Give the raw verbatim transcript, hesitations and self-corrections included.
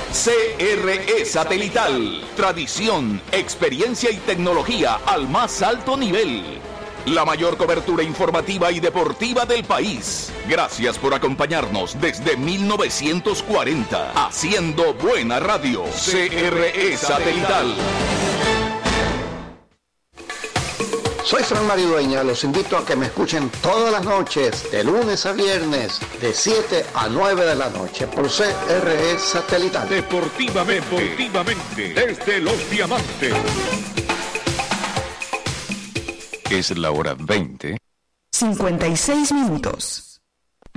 C R E Satelital. Tradición, experiencia y tecnología al más alto nivel. La mayor cobertura informativa y deportiva del país. Gracias por acompañarnos desde mil novecientos cuarenta. Haciendo buena radio. C R E Satelital. Soy Fran Maridueña, los invito a que me escuchen todas las noches, de lunes a viernes, de siete a nueve de la noche, por C R E Satelital. Deportivamente, deportivamente, desde Los Diamantes. Es la hora veinte. cincuenta y seis minutos.